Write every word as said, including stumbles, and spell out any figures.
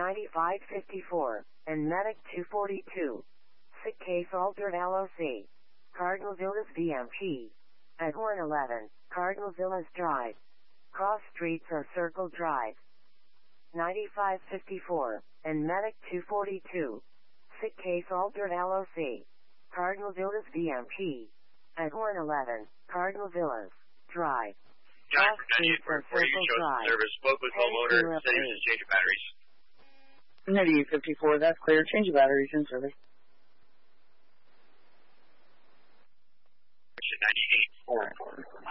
ninety-five fifty-four, and Medic two forty-two. Sick case altered L O C. Cardinal Villas V M P. At one eleven, Cardinal Villas Drive. Cross streets or Circle Drive. ninety-five fifty-four, and Medic two forty-two. Sick case altered L O C. Cardinal Villas V M P. At one eleven, Cardinal Villas Drive. Cross streets or Circle Drive. Service spoke with homeowner, said he was just changing batteries. ninety-eight fifty-four, that's clear. Change of batteries in service. ninety-eight forty-four.